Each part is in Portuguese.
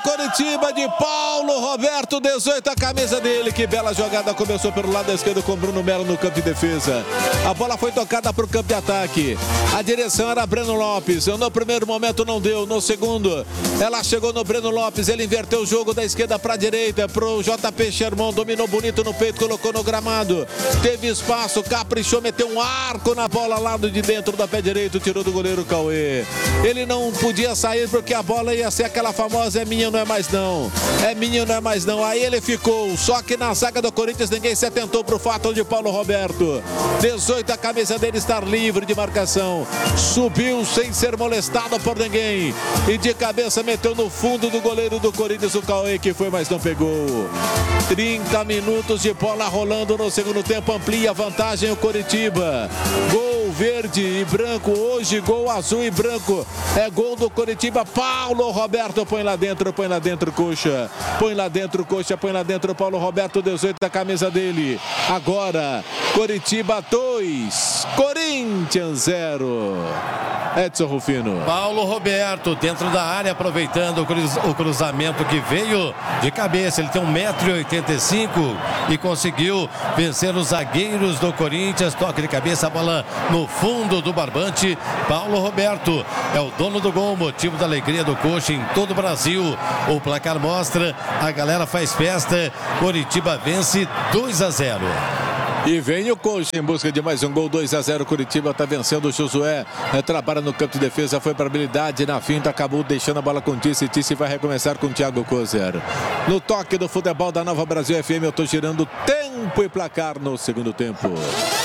Coritiba de Paulo Roberto, 18, a camisa dele. Que bela jogada, começou pelo lado esquerdo com Bruno Melo no campo de defesa. A bola foi tocada para o campo de ataque. A direção era Breno Lopes. No primeiro momento não deu, no segundo ela chegou no Breno Lopes. Ele inverteu o jogo da esquerda para a direita, pro JP Sherman, dominou bonito no peito, colocou no gramado. Teve espaço, caprichou, meteu um arco na bola, lado de dentro da pé direito, tirou do goleiro Cauê. Ele não podia sair porque a bola ia ser aquela famosa: é minha, não é mais não. É minha, não é mais não. Aí ele ficou. Só que na zaga do Corinthians ninguém se atentou pro fato de Paulo Roberto. 18, a camisa dele estar livre de marcação. Subiu sem ser molestado por ninguém. E de cabeça meteu no fundo do goleiro do Corinthians, o Cauê, que foi, mas não pegou. 30 minutos de bola rolando no segundo tempo. Amplia a vantagem o Coritiba. Gol verde e branco. Hoje gol azul e branco. É gol do Coritiba. Paulo Roberto põe lá dentro, coxa. Põe lá dentro, coxa, põe lá dentro. Paulo Roberto, 18, a camisa dele. Agora, Coritiba 2, Corinthians 0. Edson Rufino. Paulo Roberto dentro da área, aproveitando o cruzamento que veio de cabeça. Ele tem 1,85 m e conseguiu vencer os zagueiros do Corinthians. Toque de cabeça, a bola no fundo do barbante. Paulo Roberto é o dono do gol, motivo da alegria do coxa em todo o Brasil. O placar mostra, a galera faz festa. Coritiba vence 2-0. E vem o coxa em busca de mais um gol. 2-0, Coritiba está vencendo. O Josué trabalha no campo de defesa, foi para habilidade na finta, acabou deixando a bola com Tice. Tice vai recomeçar com Thiago Kozer. No toque do futebol da Nova Brasil FM, eu estou girando tempo e placar no segundo tempo.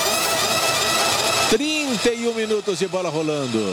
31 minutos de bola rolando.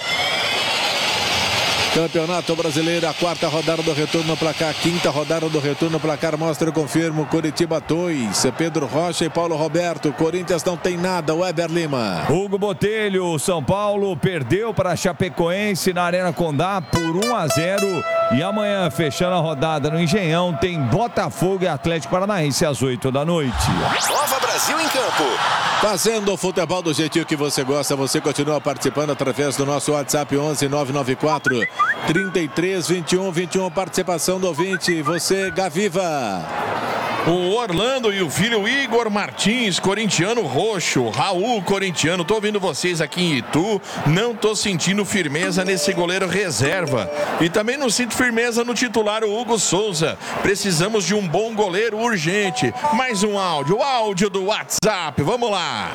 Campeonato Brasileiro, a quarta rodada do retorno no placar, quinta rodada do retorno no placar, mostra e confirma. Coritiba 2, Pedro Rocha e Paulo Roberto. Corinthians não tem nada, Weber Lima. Hugo Botelho, São Paulo perdeu para a Chapecoense na Arena Condá por 1-0. E amanhã, fechando a rodada no Engenhão, tem Botafogo e Atlético Paranaense às 8 da noite. Nova Brasil em campo. Fazendo o futebol do jeitinho que você gosta, você continua participando através do nosso WhatsApp 11 994 33 21 21. Participação do ouvinte, você, Gaviva. O Orlando e o filho Igor Martins, corintiano roxo. Raul, corintiano. Tô ouvindo vocês aqui em Itu. Não tô sentindo firmeza nesse goleiro reserva. E também não sinto firmeza no titular, o Hugo Souza. Precisamos de um bom goleiro urgente. Mais um áudio. O áudio do WhatsApp. Vamos lá.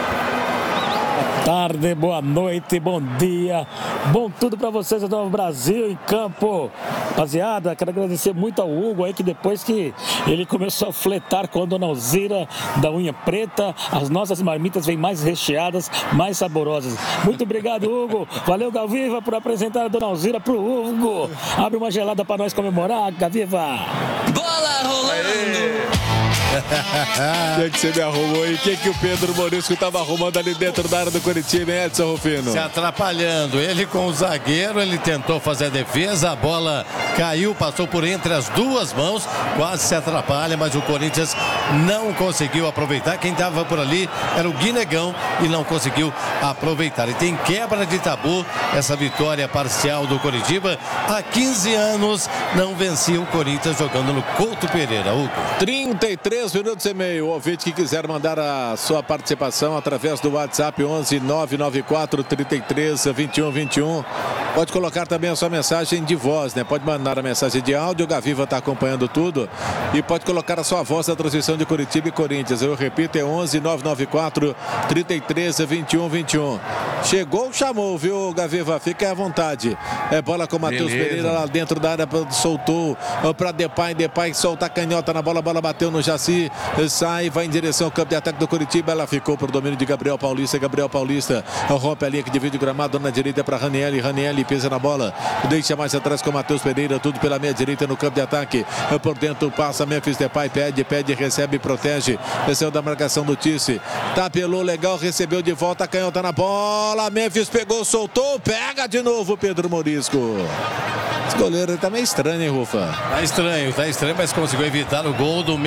Boa tarde, boa noite, bom dia, bom tudo pra vocês do Novo Brasil em campo. Rapaziada, quero agradecer muito ao Hugo aí, que depois que ele começou a fletar com a Dona Alzira da unha preta, as nossas marmitas vêm mais recheadas, mais saborosas. Muito obrigado, Hugo. Valeu, Gaviva, por apresentar a Dona Alzira pro Hugo. Abre uma gelada pra nós comemorar, Gaviva. Bola rolando. O que você me arrumou aí? O que o Pedro Morisco estava arrumando ali dentro da área do Coritiba, hein, Edson Rufino? Se atrapalhando. Ele com o zagueiro, ele tentou fazer a defesa, a bola caiu, passou por entre as duas mãos, quase se atrapalha, mas o Corinthians não conseguiu aproveitar. Quem estava por ali era o Guinegão e não conseguiu aproveitar. E tem quebra de tabu, essa vitória parcial do Coritiba. Há 15 anos não vencia o Corinthians jogando no Couto Pereira. Hugo. 33 minutos e meio. O ouvinte que quiser mandar a sua participação através do WhatsApp 11 994 33 21 21. Pode colocar também a sua mensagem de voz, né? Pode mandar a mensagem de áudio, o Gaviva está acompanhando tudo. E pode colocar a sua voz na transmissão de Coritiba e Corinthians. Eu repito, é 11 994 33 21 21. Chegou, chamou, viu, Gaviva? Fique à vontade. É bola com o Matheus Pereira lá dentro da área, soltou para Depay solta a canhota na bola, a bola bateu no Jaci, sai, vai em direção ao campo de ataque do Coritiba, ela ficou para o domínio de Gabriel Paulista rompe a linha que divide o gramado na direita para Ranieri pisa na bola, deixa mais atrás com o Matheus Pereira, tudo pela meia direita no campo de ataque, por dentro passa Memphis Depay, pede, recebe, protege, desceu da marcação do Tice, tapelou legal, recebeu de volta, a canhota na bola, Memphis pegou, soltou, pega de novo Pedro Morisco. Esse goleiro tá meio estranho, hein, Rufa? Tá estranho, mas conseguiu evitar o gol do Memphis Depay.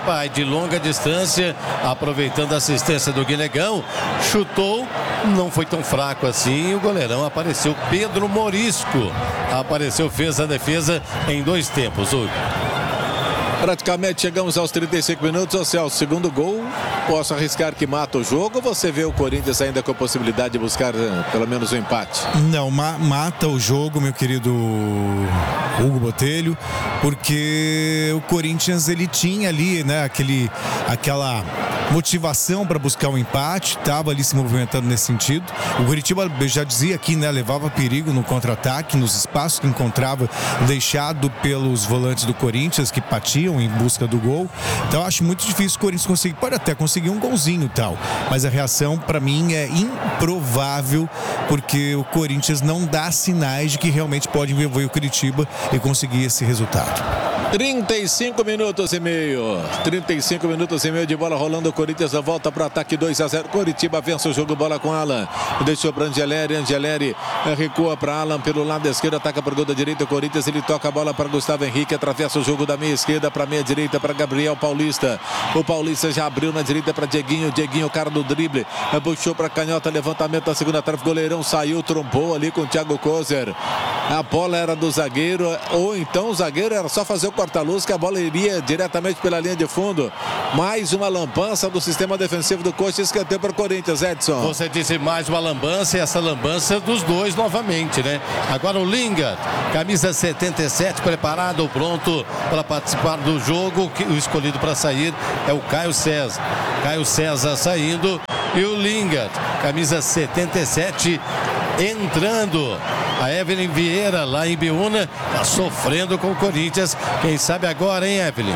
Depay de longa distância, aproveitando a assistência do Guinegão, chutou, não foi tão fraco assim, o goleirão apareceu. Pedro Morisco apareceu, fez a defesa em 2 tempos. Praticamente chegamos aos 35 minutos. Ô Celso, segundo gol, posso arriscar que mata o jogo, ou você vê o Corinthians ainda com a possibilidade de buscar pelo menos um empate? Não, mata o jogo, meu querido Hugo Botelho, porque o Corinthians, ele tinha ali, né, aquela motivação para buscar um empate, estava ali se movimentando nesse sentido. O Curitiba, já dizia aqui, né, levava perigo no contra-ataque, nos espaços que encontrava, deixado pelos volantes do Corinthians, que batiam em busca do gol. Então acho muito difícil o Corinthians conseguir, pode até conseguir um golzinho e tal, mas a reação para mim é improvável, porque o Corinthians não dá sinais de que realmente pode envolver o Curitiba e conseguir esse resultado. 35 minutos e meio. 35 minutos e meio de bola rolando. O Corinthians volta para o ataque 2-0. Coritiba vence o jogo, bola com Alan. Deixou para Angeleri. Angeleri recua para Alan pelo lado esquerdo. Ataca para o gol da direita. O Corinthians, ele toca a bola para Gustavo Henrique. Atravessa o jogo da meia esquerda para meia direita para Gabriel Paulista. O Paulista já abriu na direita para Dieguinho. Dieguinho, o cara do drible. Puxou para canhota. Levantamento da segunda trave. Goleirão saiu, trombou ali com o Thiago Kozer. A bola era do zagueiro. Ou então o zagueiro era só fazer o corta-luz, que a bola iria diretamente pela linha de fundo. Mais uma lambança do sistema defensivo do Coxa. Escanteio para o Corinthians, Edson. Você disse mais uma lambança, e essa lambança dos dois novamente, né? Agora o Lingard, camisa 77, preparado, pronto para participar do jogo. O escolhido para sair é o Caio César. Caio César saindo e o Lingard, camisa 77, entrando. A Evelyn Vieira, lá em Biúna, está sofrendo com o Corinthians. Quem sabe agora, hein, Evelyn?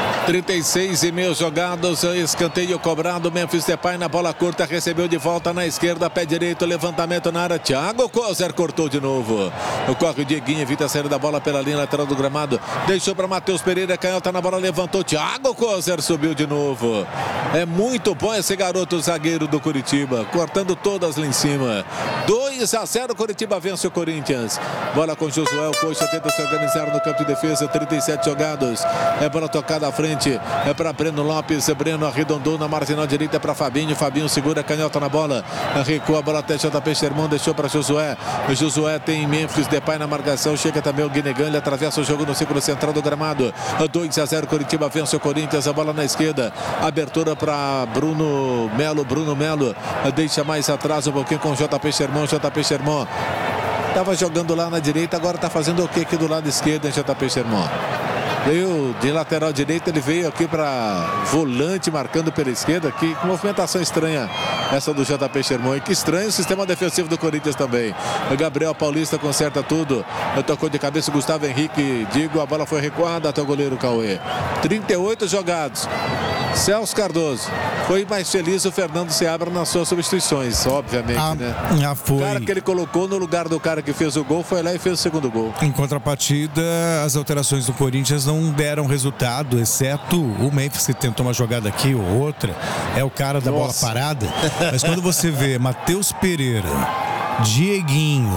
36,5 jogados, escanteio cobrado. Memphis Depay na bola curta, recebeu de volta na esquerda, pé direito, levantamento na área. Thiago Kozer cortou de novo. Corre o Dieguinho, evita a saída da bola pela linha lateral do gramado. Deixou para Matheus Pereira, canhota na bola, levantou. Thiago Kozer subiu de novo. É muito bom esse garoto zagueiro do Curitiba, cortando todas lá em cima. 2-0, Curitiba vence o Corinthians. Bola com Josué, o Coxa tenta se organizar no campo de defesa. 37 jogados. É bola tocada à frente. É para Breno Lopes. Breno arredondou na marginal direita para Fabinho. Fabinho segura a canhota na bola. Recua a bola até JP Sherman. Deixou para Josué. Josué tem Memphis Depay na marcação. Chega também o Guinegão. Ele atravessa o jogo no círculo central do gramado. 2-0. Curitiba vence o Corinthians. A bola na esquerda. Abertura para Bruno Melo. Bruno Melo deixa mais atrás um pouquinho com JP Sherman. JP Sherman estava jogando lá na direita. Agora está fazendo o que aqui do lado esquerdo, hein, JP Sherman? Veio de lateral direito, ele veio aqui para volante, marcando pela esquerda. Que movimentação estranha essa do JP Sherman. E que estranho o sistema defensivo do Corinthians também. O Gabriel Paulista conserta tudo. Tocou de cabeça o Gustavo Henrique. Digo, a bola foi recuada até o goleiro Cauê. 38 jogados. Celso Cardoso. Foi mais feliz o Fernando Seabra nas suas substituições, obviamente, né? Foi. O cara que ele colocou no lugar do cara que fez o gol foi lá e fez o segundo gol. Em contrapartida, as alterações do Corinthians não deram resultado, exceto o Memphis, que tentou uma jogada aqui ou outra. É o cara da bola parada. Mas quando você vê Matheus Pereira, Dieguinho,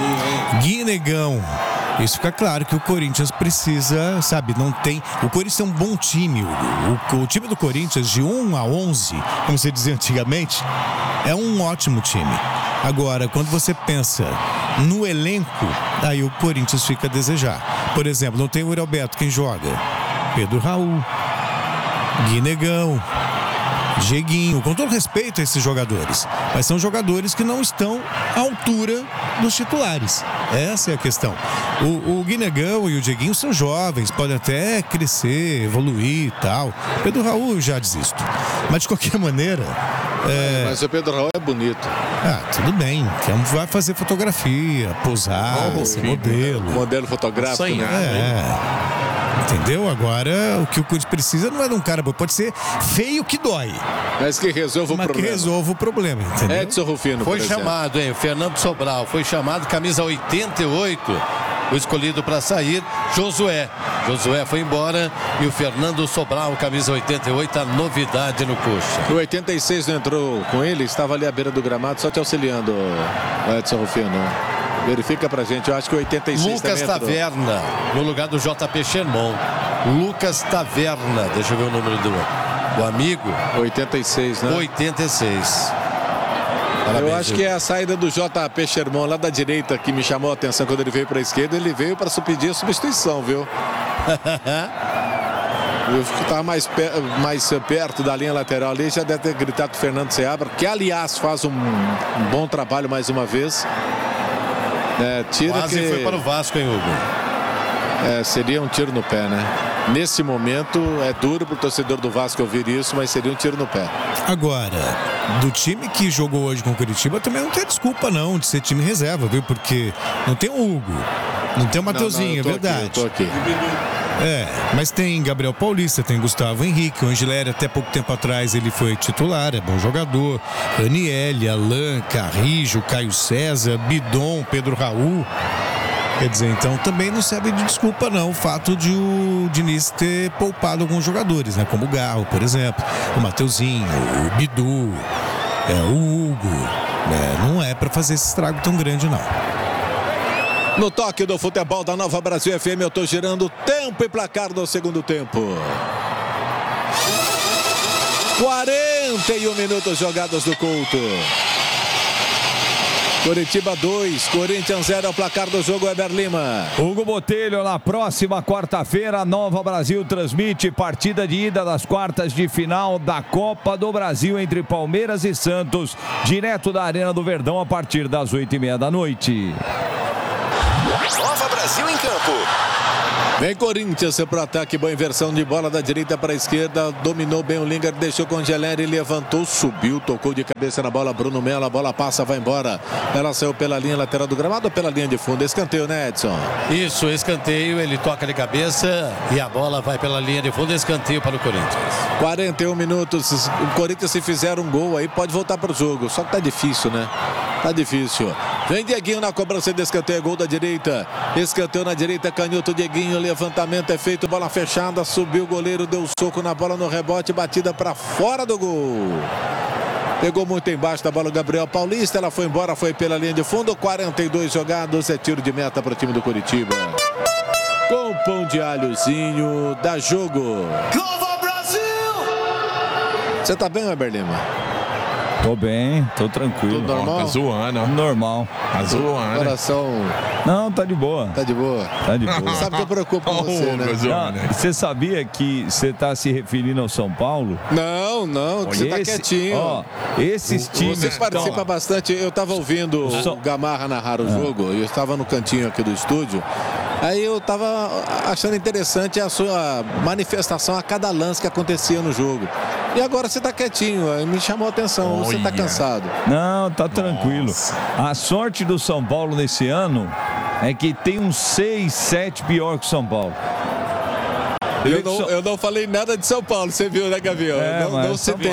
Guinegão, isso fica claro que o Corinthians precisa, sabe, não tem... O Corinthians é um bom time. O time do Corinthians, de 1 a 11, como você dizia antigamente, é um ótimo time. Agora, quando você pensa no elenco, aí o Corinthians fica a desejar. Por exemplo, não tem o Uriel Beto, quem joga? Pedro Raul, Guinegão, Dieguinho, com todo respeito a esses jogadores, mas são jogadores que não estão à altura dos titulares. Essa é a questão. O Guinegão e o Dieguinho são jovens, podem até crescer, evoluir e tal. Pedro Raul, já desisto. Mas de qualquer maneira... Mas o Pedro Raul é bonito. Tudo bem. Vai fazer fotografia, posar, ser modelo. Modelo fotográfico. Entendeu? Agora, o que o Corinthians precisa não é de um cara bom. Pode ser feio que dói. Mas que resolva o problema. Que resolva o problema, entendeu? Edson Rufino, foi chamado, hein? O Fernando Sobral foi chamado, camisa 88. O escolhido para sair, Josué. Josué foi embora e o Fernando Sobral, camisa 88, a novidade no Coxa. O 86 não entrou com ele, estava ali à beira do gramado, só te auxiliando, Edson Rufino. Verifica pra gente, eu acho que 86 Lucas Taverna, no lugar do JP Sherman. Lucas Taverna, deixa eu ver o número do amigo. 86, né? 86. Parabéns, eu acho que é a saída do JP Sherman lá da direita que me chamou a atenção quando ele veio para a esquerda. Ele veio para pedir a substituição, viu? Eu estava mais perto da linha lateral ali, já deve ter gritado Fernando Seabra, que aliás faz um bom trabalho mais uma vez. Quase foi para o Vasco, hein, Hugo? Seria um tiro no pé, né? Nesse momento é duro para o torcedor do Vasco ouvir isso, mas seria um tiro no pé. Agora, do time que jogou hoje com o Curitiba também não tem desculpa não de ser time reserva, viu? Porque não tem o Hugo, não tem o Mateuzinho, é verdade. Eu tô aqui. Mas tem Gabriel Paulista, tem Gustavo Henrique, o Angileri até pouco tempo atrás ele foi titular, é bom jogador. Aniele, Alain, Carrijo, Caio César, Bidon, Pedro Raul. Quer dizer, então também não serve de desculpa não o fato de o Diniz ter poupado alguns jogadores, né? Como o Garro, por exemplo, o Mateuzinho, o Bidu, o Hugo. Não é para fazer esse estrago tão grande não. No toque do futebol da Nova Brasil FM, eu tô girando tempo e placar do segundo tempo. 41 minutos jogados do culto. Curitiba 2, Corinthians 0 é o placar do jogo, Weber Lima. Hugo Botelho, na próxima quarta-feira, Nova Brasil transmite partida de ida das quartas de final da Copa do Brasil entre Palmeiras e Santos, direto da Arena do Verdão a partir das 8h30 da noite. Nova Brasil em campo. Vem Corinthians pro ataque, boa inversão de bola da direita para a esquerda, dominou bem o Lingard, deixou com o Angeleri, levantou, subiu, tocou de cabeça na bola, Bruno Melo, a bola passa, vai embora. Ela saiu pela linha lateral do gramado ou pela linha de fundo? Escanteio, né, Edson? Isso, escanteio, ele toca de cabeça e a bola vai pela linha de fundo, escanteio para o Corinthians. 41 minutos, o Corinthians se fizer um gol aí pode voltar pro jogo, só que tá difícil, né? Tá difícil. Vem Dieguinho na cobrança de escanteio, gol da direita. Escanteio na direita, canhoto, Dieguinho, levantamento é feito, bola fechada, subiu o goleiro, deu soco na bola no rebote, batida para fora do gol. Pegou muito embaixo da bola o Gabriel Paulista, ela foi embora, foi pela linha de fundo, 42 jogados, é tiro de meta para o time do Curitiba. Com pão de alhozinho, dá jogo. Nova Brasil! Você tá bem, Weber Lima? Tô bem, tô tranquilo. Tudo normal? Tá zoando. Normal. Tá zoando. Coração... Não, tá de boa. Tá de boa? Tá de boa. Sabe que eu preocupo com você, né? Não, você sabia que você tá se referindo ao São Paulo? Não, você tá quietinho. Ó, esses times... Você participa bastante. Eu tava ouvindo o Gamarra narrar o jogo, e eu estava no cantinho aqui do estúdio. Aí eu tava achando interessante a sua manifestação a cada lance que acontecia no jogo. E agora você tá quietinho, aí me chamou a atenção. Você tá cansado. Não, tá tranquilo. A sorte do São Paulo nesse ano é que tem uns 6, 7 pior que o São Paulo. Eu não falei nada de São Paulo, você viu, né, Gavião? Não citei.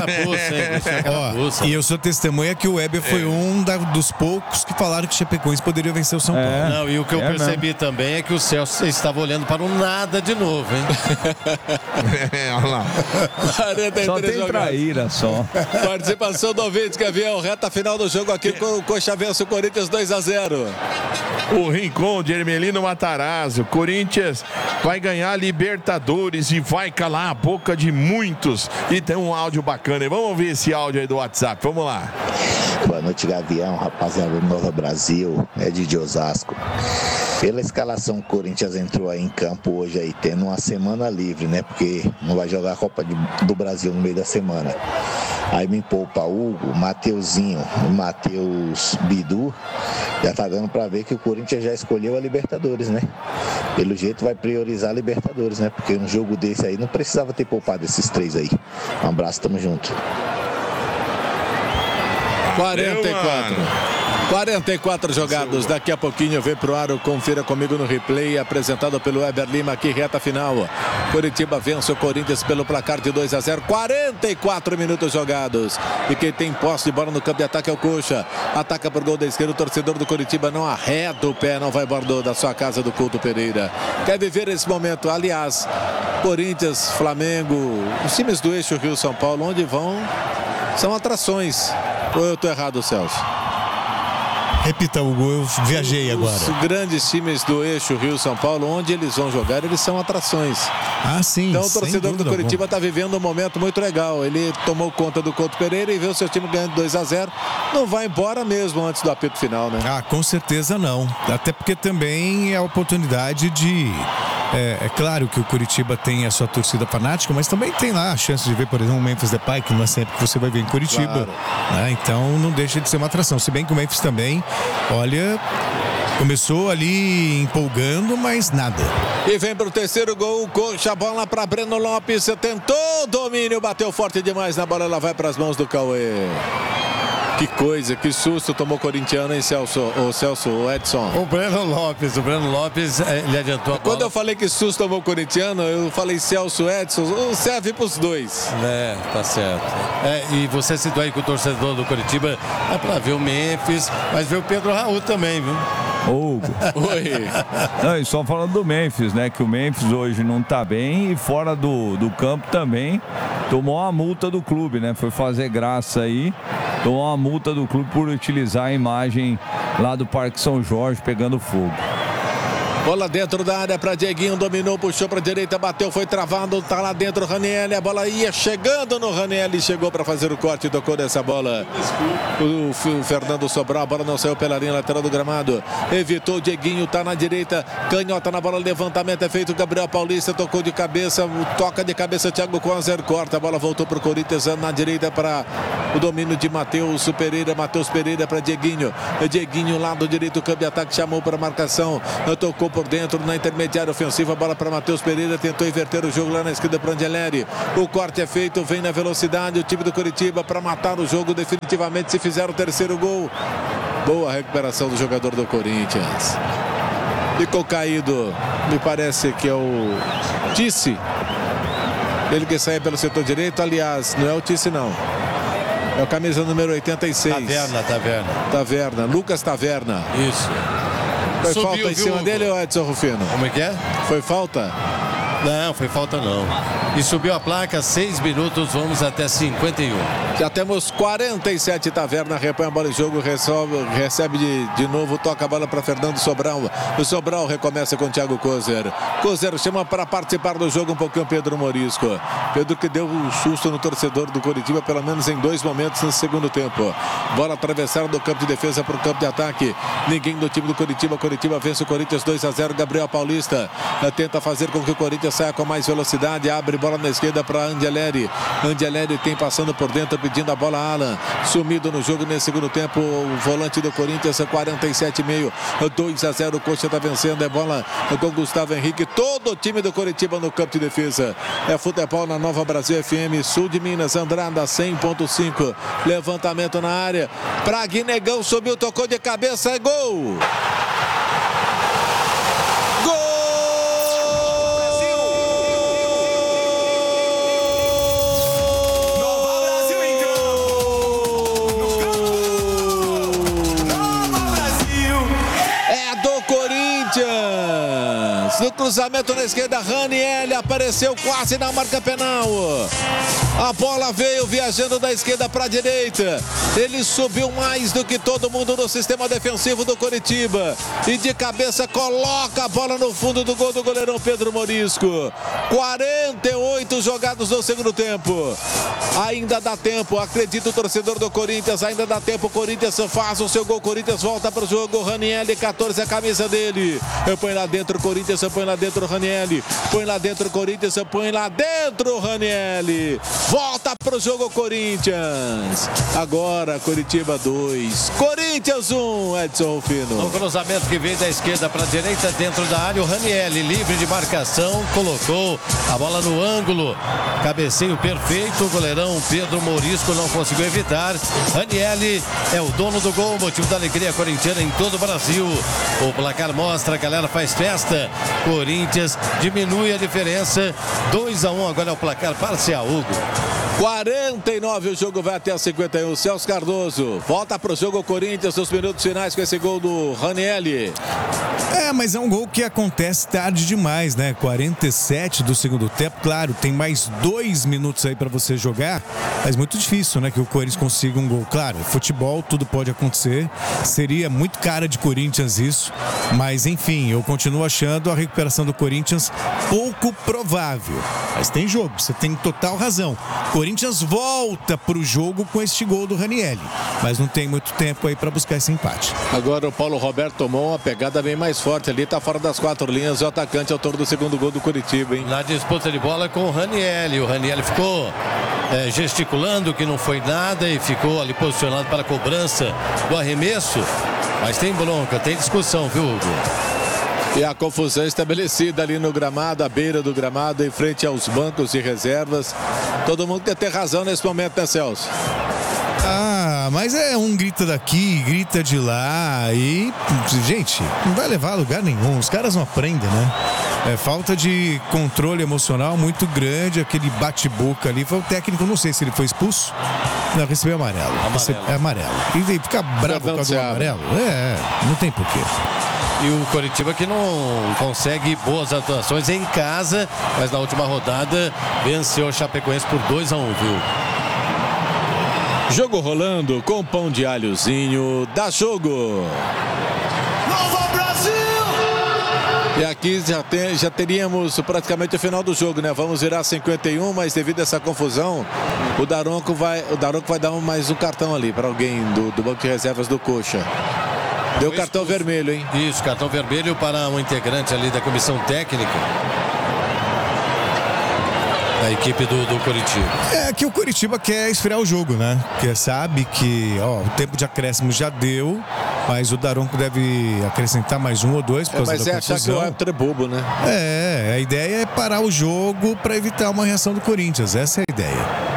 E eu sou testemunha que o Weber foi dos poucos que falaram que o Chapecoense poderia vencer o São Paulo. Não, e o que eu percebi também é que o Celso estava olhando para o nada de novo, hein? Olha lá. 43 só tem traíra, só. Participação do ouvinte, Gavião. Reta final do jogo aqui com o Coxa vence o Corinthians 2-0. O Rincon de Hermelino Matarazzo. Corinthians vai ganhar a Libertadores e vai calar a boca de muitos. E tem um áudio bacana. Vamos ouvir esse áudio aí do WhatsApp. Vamos lá. Boa noite, Gavião, rapaziada do Nova Brasil, é de Osasco. Pela escalação, o Corinthians entrou aí em campo hoje aí, tendo uma semana livre, né? Porque não vai jogar a Copa do Brasil no meio da semana. Aí me poupa Hugo, Mateuzinho, Matheus Bidu. Já tá dando pra ver que o Corinthians já escolheu a Libertadores, né? Pelo jeito vai priorizar a Libertadores, né? Porque um jogo desse aí não precisava ter poupado esses três aí. Um abraço, tamo junto. 44 jogados, daqui a pouquinho vem pro ar, confira comigo no replay, apresentado pelo Weber Lima aqui, reta final. Curitiba vence o Corinthians pelo placar de 2-0, 44 minutos jogados. E quem tem posse de bola no campo de ataque é o Coxa. Ataca por gol da esquerda, o torcedor do Curitiba não arreda o pé, não vai embora da sua casa do Couto Pereira. Quer viver esse momento, aliás, Corinthians, Flamengo, os times do eixo Rio-São Paulo, onde vão, são atrações. Ou eu tô errado, Celso? Repita, Hugo, eu viajei agora. Os grandes times do eixo Rio-São Paulo, onde eles vão jogar, eles são atrações. Ah, sim. Então o torcedor do Coritiba está vivendo um momento muito legal. Ele tomou conta do Couto Pereira e vê o seu time ganhando 2-0. Não vai embora mesmo antes do apito final, né? Ah, com certeza não. Até porque também é a oportunidade de... É claro que o Coritiba tem a sua torcida fanática, mas também tem lá a chance de ver, por exemplo, o Memphis Depay, que não é sempre que você vai ver em Coritiba. Claro. Né? Então não deixa de ser uma atração. Se bem que o Memphis também, olha, começou ali empolgando, mas nada. E vem para o terceiro gol, coxa, a bola para Breno Lopes, tentou domínio, bateu forte demais na bola, ela vai para as mãos do Cauê. Que coisa, que susto tomou o corintiano, hein, Celso? O Edson. O Breno Lopes, ele adiantou a bola. Quando eu falei que susto tomou o corintiano, eu falei Celso, Edson, serve para os dois. É, tá certo. E você citou aí que o torcedor do Coritiba é para ver o Memphis, mas ver o Pedro Raul também, viu? Hugo. Oi. Não, e só falando do Memphis, né? Que o Memphis hoje não tá bem e fora do campo também tomou uma multa do clube, né? Foi fazer graça aí, tomou uma multa do clube por utilizar a imagem lá do Parque São Jorge pegando fogo. Bola dentro da área para Dieguinho, dominou, puxou para a direita, bateu, foi travado, tá lá dentro o Ranieri, a bola ia chegando no Ranieri, chegou para fazer o corte, tocou nessa bola o Fernando Sobral, a bola não saiu pela linha lateral do gramado, evitou o Dieguinho, tá na direita, canhota na bola, levantamento é feito, Gabriel Paulista tocou de cabeça, toca de cabeça, Thiago Cozer, corta, a bola voltou para o Corinthians na direita para o domínio de Matheus Pereira para Dieguinho, lado direito, câmbio ataque, chamou para marcação, tocou por dentro na intermediária ofensiva, bola para Matheus Pereira, tentou inverter o jogo lá na esquerda para Angeleri, o corte é feito, vem na velocidade o time do Coritiba para matar o jogo definitivamente se fizer o terceiro gol. Boa recuperação do jogador do Corinthians, ficou caído, me parece que é o Tice, ele que sai pelo setor direito, aliás, não é o Tice não, é o camisa número 86. Taverna, Lucas Taverna. Isso. Foi falta em cima dele, ou Edson Rufino? Como é que é? Foi falta? Não, foi falta não. E subiu a placa, 6 minutos, vamos até 51. Já temos 47, Taverna repõe a bola em jogo, recebe de novo, toca a bola para Fernando Sobral. O Sobral recomeça com o Thiago Cozer. Cozer chama para participar do jogo um pouquinho Pedro Morisco. Pedro que deu um susto no torcedor do Coritiba, pelo menos em 2 momentos no segundo tempo. Bola atravessada do campo de defesa para o campo de ataque. Ninguém do time do Coritiba. Coritiba vence o Corinthians 2-0. Gabriel Paulista tenta fazer com que o Corinthians saia com mais velocidade. Abre bola na esquerda para Angeleri. Angeleri tem passando por dentro, pedindo a bola a Alan. Sumido no jogo nesse segundo tempo. O volante do Corinthians, 47,5. 2-0. O Coxa está vencendo. É bola com Gustavo Henrique. Todo o time do Coritiba no campo de defesa. É futebol na Nova Brasil FM. Sul de Minas. Andrada 100.5. Levantamento na área. Pra Guinegão, subiu, tocou de cabeça. É gol! No cruzamento na esquerda, Ranieri apareceu quase na marca penal. A bola veio viajando da esquerda para a direita. Ele subiu mais do que todo mundo no sistema defensivo do Coritiba. E de cabeça coloca a bola no fundo do gol do goleirão Pedro Morisco. 48 jogados no segundo tempo. Ainda dá tempo, acredita o torcedor do Corinthians, ainda dá tempo. O Corinthians faz o seu gol, o Corinthians volta para o jogo. Ranieri, 14, a camisa dele. Põe lá dentro o Corinthians, põe lá dentro o Ranieri. Põe lá dentro o Corinthians, põe lá dentro o Ranieri. Volta para o jogo Corinthians. Agora Coritiba 2, Corinthians 1, Edson Rufino. O cruzamento que veio da esquerda para a direita dentro da área, o Ranieri livre de marcação, colocou a bola no ângulo. Cabeceio perfeito, o goleirão Pedro Morisco não conseguiu evitar. Ranieri é o dono do gol, motivo da alegria corintiana em todo o Brasil. O placar mostra, a galera faz festa. Corinthians Corinthians, diminui a diferença, 2-1, agora é o placar parcial, Hugo. 49, o jogo vai até 51. Celso Cardoso volta para o jogo Corinthians, os minutos finais com esse gol do Ranieri. Mas é um gol que acontece tarde demais, né? 47 do segundo tempo. Claro, tem mais 2 minutos aí para você jogar, mas muito difícil, né? Que o Corinthians consiga um gol. Claro, futebol, tudo pode acontecer. Seria muito cara de Corinthians isso, mas enfim, eu continuo achando a recuperação do Corinthians pouco provável. Mas tem jogo, você tem total razão. Corinthians volta pro jogo com este gol do Ranieri, mas não tem muito tempo aí para buscar esse empate. Agora o Paulo Roberto tomou uma pegada bem mais forte ali, tá fora das 4 linhas, o atacante autor do segundo gol do Curitiba, hein? Na disputa de bola com o Ranieri ficou gesticulando que não foi nada e ficou ali posicionado para a cobrança do arremesso, mas tem bronca, tem discussão, viu, Hugo? E a confusão estabelecida ali no gramado, à beira do gramado, em frente aos bancos de reservas. Todo mundo quer ter razão nesse momento, né, Celso? Mas um grita daqui, grita de lá e, gente, não vai levar a lugar nenhum. Os caras não aprendem, né? Falta de controle emocional muito grande, aquele bate-boca ali. Foi o técnico, não sei se ele foi expulso. Não, recebeu amarelo. É amarelo. E fica bravo com o amarelo? Não tem porquê. E o Coritiba que não consegue boas atuações em casa, mas na última rodada venceu o Chapecoense por 2-1, viu? Jogo rolando com pão de alhozinho, dá jogo. Nova Brasil! E aqui já teríamos praticamente o final do jogo, né? Vamos virar 51, mas devido a essa confusão, o Daronco vai dar mais um cartão ali para alguém do banco de reservas do Coxa. Deu cartão vermelho, hein? Isso, cartão vermelho para um integrante ali da comissão técnica da equipe do Coritiba. Que o Coritiba quer esfriar o jogo, né? Porque sabe que o tempo de acréscimo já deu, mas o Daronco deve acrescentar mais 1 ou 2 por causa da confusão. Mas achar que o árbitro é bobo, né? A ideia é parar o jogo para evitar uma reação do Corinthians. Essa é a ideia.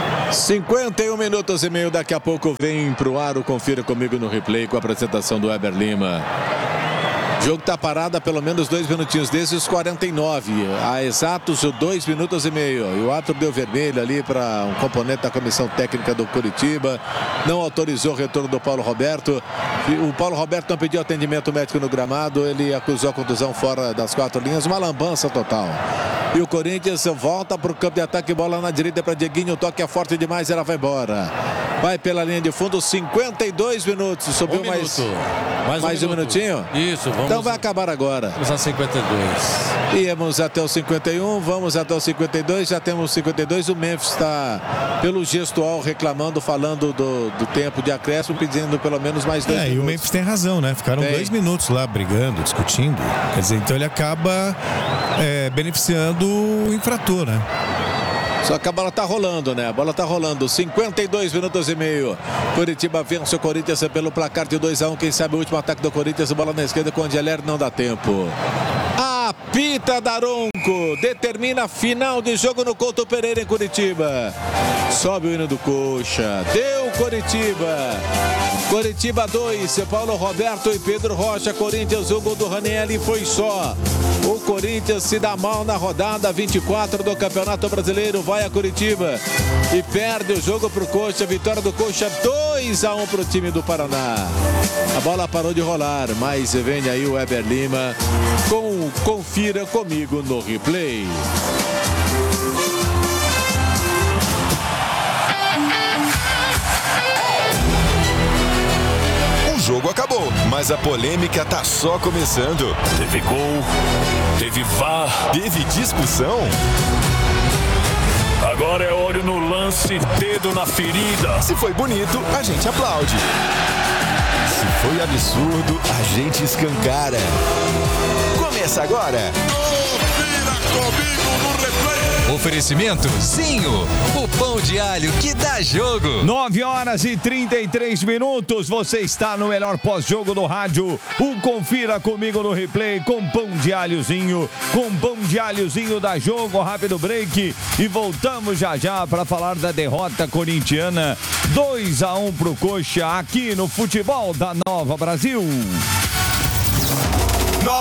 51 minutos e meio, daqui a pouco vem pro ar o Confira Comigo no Replay com a apresentação do Weber Lima. O jogo tá parado há pelo menos 2 minutinhos, desde os 49, há exatos 2 minutos e meio. E o árbitro deu vermelho ali para um componente da comissão técnica do Curitiba, não autorizou o retorno do Paulo Roberto. O Paulo Roberto não pediu atendimento médico no gramado, ele acusou a contusão fora das 4 linhas, uma lambança total. E o Corinthians volta para o campo de ataque, bola na direita para Dieguinho, o toque é forte demais, ela vai embora. Vai pela linha de fundo, 52 minutos, subiu mais um minutinho? Isso, vamos. Então vai acabar agora. Vamos a 52. Íamos até o 51, vamos até o 52, já temos 52. O Memphis está, pelo gestual, reclamando, falando do tempo de acréscimo, pedindo pelo menos mais 2 minutos. E o Memphis tem razão, né? Ficaram 2 minutos lá brigando, discutindo. Quer dizer, então ele acaba beneficiando o infrator, né? Só que a bola tá rolando, né? A bola tá rolando. 52 minutos e meio. Curitiba vence o Corinthians pelo placar de 2-1. Quem sabe o último ataque do Corinthians. Bola na esquerda com o Angeler, não dá tempo. Apita Daronco. Determina a final de jogo no Couto Pereira em Curitiba. Sobe o hino do Coxa. Deu Curitiba. Coritiba 2, Paulo Roberto e Pedro Rocha. Corinthians, o gol do Ranieri foi só. O Corinthians se dá mal na rodada 24 do Campeonato Brasileiro. Vai a Curitiba e perde o jogo para o Coxa. Vitória do Coxa 2-1 para o time do Paraná. A bola parou de rolar, mas vem aí o Weber Lima com Confira Comigo no Replay. O jogo acabou, mas a polêmica tá só começando. Teve gol, teve VAR, teve discussão. Agora é olho no lance, dedo na ferida. Se foi bonito, a gente aplaude. Se foi absurdo, a gente escancara. Começa agora. Confira Comigo no Replay. Oferecimento Zinho, o pão de alho que dá jogo. 9 horas e 33 minutos. Você está no melhor pós-jogo do rádio. O Confira Comigo no Replay com pão de alhozinho. Com pão de alhozinho dá jogo. Rápido break. E voltamos já para falar da derrota corintiana. 2-1 pro Coxa aqui no Futebol da Nova Brasil.